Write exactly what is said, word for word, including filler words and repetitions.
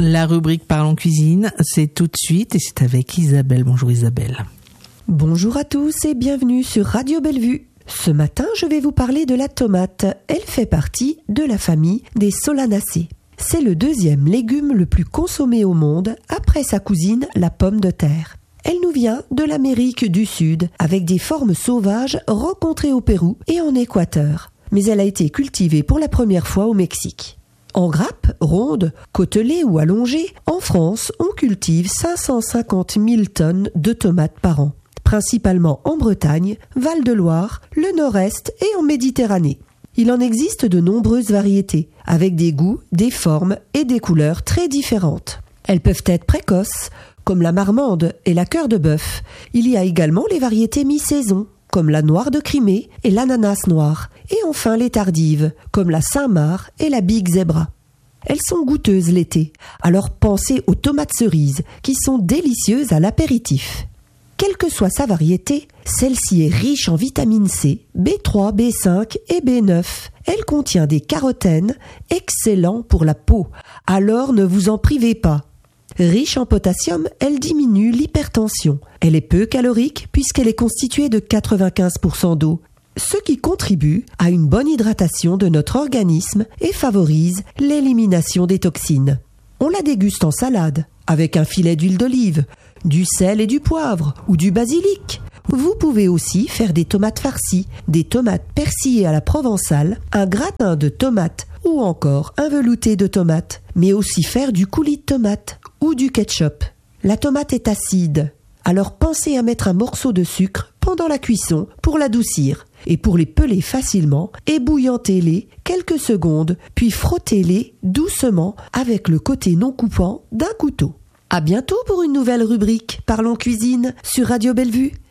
La rubrique Parlons Cuisine, c'est tout de suite et c'est avec Isabelle. Bonjour Isabelle. Bonjour à tous et bienvenue sur Radio Bellevue. Ce matin, je vais vous parler de la tomate. Elle fait partie de la famille des Solanacées. C'est le deuxième légume le plus consommé au monde après sa cousine, la pomme de terre. Elle nous vient de l'Amérique du Sud avec des formes sauvages rencontrées au Pérou et en Équateur. Mais elle a été cultivée pour la première fois au Mexique. En grappe, ronde, côtelée ou allongée, en France, on cultive cinq cent cinquante mille tonnes de tomates par an, principalement en Bretagne, Val-de-Loire, le Nord-Est et en Méditerranée. Il en existe de nombreuses variétés, avec des goûts, des formes et des couleurs très différentes. Elles peuvent être précoces, comme la marmande et la cœur de bœuf. Il y a également les variétés mi-saison, comme la noire de Crimée et l'ananas noir, et enfin les tardives, comme la Saint-Marc et la Big Zebra. Elles sont goûteuses l'été, alors pensez aux tomates cerises, qui sont délicieuses à l'apéritif. Quelle que soit sa variété, celle-ci est riche en vitamine C, B trois, B cinq et B neuf. Elle contient des carotènes, excellents pour la peau, alors ne vous en privez pas. Riche en potassium, elle diminue l'hypertension. Elle est peu calorique puisqu'elle est constituée de quatre-vingt-quinze pour cent d'eau, ce qui contribue à une bonne hydratation de notre organisme et favorise l'élimination des toxines. On la déguste en salade, avec un filet d'huile d'olive, du sel et du poivre ou du basilic. Vous pouvez aussi faire des tomates farcies, des tomates persillées à la provençale, un gratin de tomates ou encore un velouté de tomates, mais aussi faire du coulis de tomate ou du ketchup. La tomate est acide, alors pensez à mettre un morceau de sucre pendant la cuisson pour l'adoucir. Et pour les peler facilement, ébouillantez-les quelques secondes, puis frottez-les doucement avec le côté non coupant d'un couteau. À bientôt pour une nouvelle rubrique Parlons Cuisine sur Radio Bellevue.